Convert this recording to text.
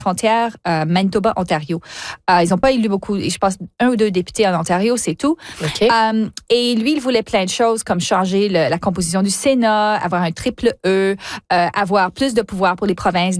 frontière Manitoba-Ontario. Ils n'ont pas élu beaucoup, je pense 1 ou 2 députés en Ontario, c'est tout. Okay. Et lui, il voulait plein de choses comme changer la composition du Sénat, avoir un triple E, avoir plus de pouvoir pour les provinces,